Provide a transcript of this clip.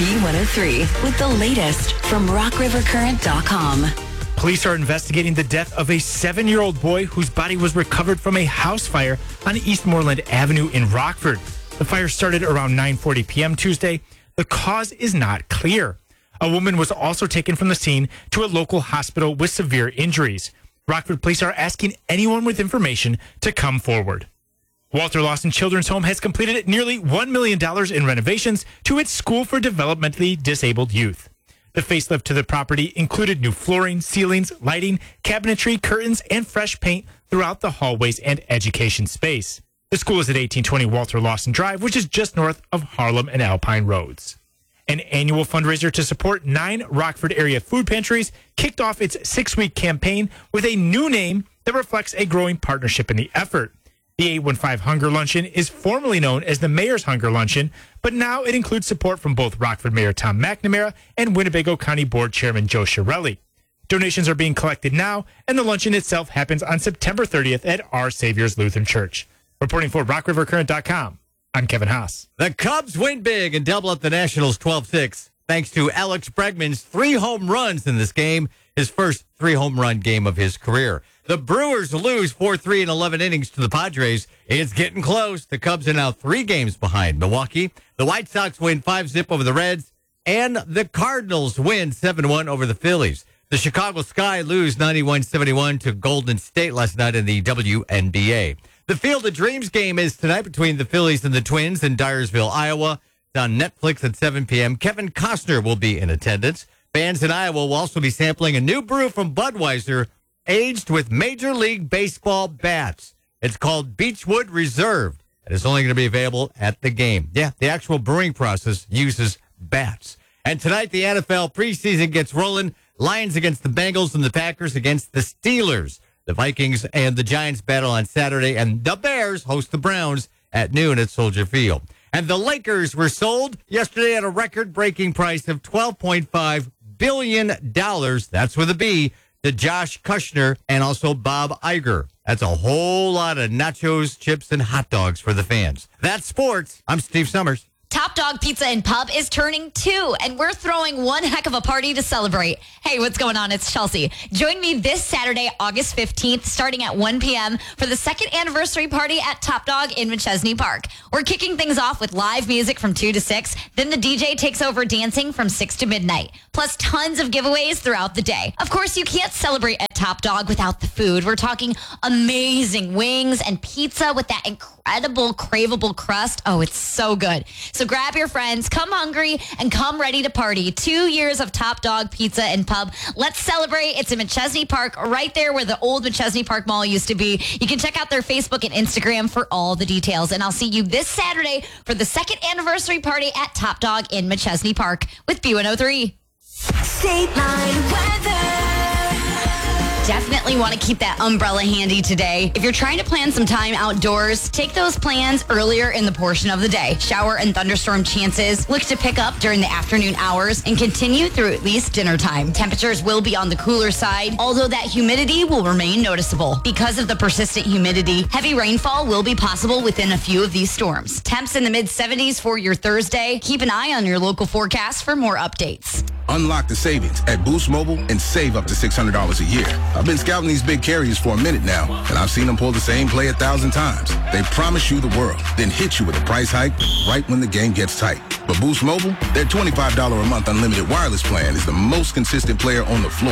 B103 with the latest from RockRiverCurrent.com. Police are investigating the death of a 7-year-old boy whose body was recovered from a house fire on Eastmoreland Avenue in Rockford. The fire started around 9:40 p.m. Tuesday. The cause is not clear. A woman was also taken from the scene to a local hospital with severe injuries. Rockford police are asking anyone with information to come forward. Walter Lawson Children's Home has completed nearly $1 million in renovations to its school for developmentally disabled youth. The facelift to the property included new flooring, ceilings, lighting, cabinetry, curtains, and fresh paint throughout the hallways and education space. The school is at 1820 Walter Lawson Drive, which is just north of Harlem and Alpine Roads. An annual fundraiser to support 9 Rockford area food pantries kicked off its 6-week campaign with a new name that reflects a growing partnership in the effort. The 815 Hunger Luncheon is formerly known as the Mayor's Hunger Luncheon, but now it includes support from both Rockford Mayor Tom McNamara and Winnebago County Board Chairman Joe Chiarelli. Donations are being collected now, and the luncheon itself happens on September 30th at Our Savior's Lutheran Church. Reporting for RockRiverCurrent.com, I'm Kevin Haas. The Cubs win big and double up the Nationals 12-6, thanks to Alex Bregman's 3 home runs in this game, his first 3-home run game of his career. The Brewers lose 4-3 in 11 innings to the Padres. It's getting close. The Cubs are now 3 games behind Milwaukee. The White Sox win 5-0 over the Reds. And the Cardinals win 7-1 over the Phillies. The Chicago Sky lose 91-71 to Golden State last night in the WNBA. The Field of Dreams game is tonight between the Phillies and the Twins in Dyersville, Iowa. It's on Netflix at 7 p.m. Kevin Costner will be in attendance. Fans in Iowa will also be sampling a new brew from Budweiser aged with Major League Baseball bats. It's called Beechwood Reserved, and it's only going to be available at the game. Yeah, the actual brewing process uses bats. And tonight, the NFL preseason gets rolling. Lions against the Bengals and the Packers against the Steelers. The Vikings and the Giants battle on Saturday, and the Bears host the Browns at noon at Soldier Field. And the Lakers were sold yesterday at a record-breaking price of $12.5 billion. That's with a B. To Josh Kushner and also Bob Iger. That's a whole lot of nachos, chips, and hot dogs for the fans. That's sports. I'm Steve Summers. Top Dog Pizza and Pub is turning 2, and we're throwing one heck of a party to celebrate. Hey, what's going on? It's Chelsea. Join me this Saturday, August 15th, starting at 1 p.m. for the 2nd anniversary party at Top Dog in McChesney Park. We're kicking things off with live music from 2 to 6. Then the DJ takes over dancing from 6 to midnight, plus tons of giveaways throughout the day. Of course, you can't celebrate at Top Dog without the food. We're talking amazing wings and pizza with that incredible, craveable crust. Oh, it's so good. So grab your friends, come hungry, and come ready to party. 2 years of Top Dog Pizza and Pub. Let's celebrate. It's in McChesney Park, right there where the old McChesney Park Mall used to be. You can check out their Facebook and Instagram for all the details. And I'll see you this Saturday for the 2nd anniversary party at Top Dog in McChesney Park with B103. State Line Weather. Definitely want to keep that umbrella handy today. If you're trying to plan some time outdoors, take those plans earlier in the portion of the day. Shower and thunderstorm chances look to pick up during the afternoon hours and continue through at least dinner time. Temperatures will be on the cooler side, although that humidity will remain noticeable. Because of the persistent humidity, heavy rainfall will be possible within a few of these storms. Temps in the mid-70s for your Thursday. Keep an eye on your local forecast for more updates. Unlock the savings at Boost Mobile and save up to $600 a year. I've been scouting these big carriers for a minute now, and I've seen them pull the same play 1,000 times. They promise you the world, then hit you with a price hike right when the game gets tight. But Boost Mobile, their $25 a month unlimited wireless plan is the most consistent player on the floor.